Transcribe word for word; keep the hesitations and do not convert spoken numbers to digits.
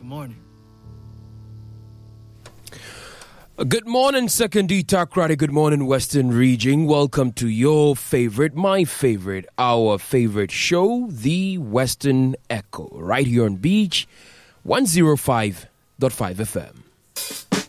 morning. Good morning, Second D Takrady. Good morning, Western Region. Welcome to your favorite, my favorite, our favorite show, The Western Echo, right here on Beach one oh five point five F M.